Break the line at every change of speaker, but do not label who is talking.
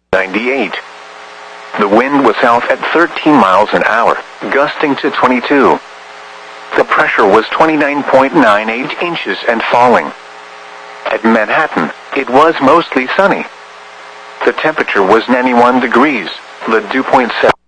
98. The wind was south at 13 miles an hour, gusting to 22. The pressure was 29.98 inches and falling. At Manhattan, it was mostly sunny. The temperature was 91 degrees, the dew point 7.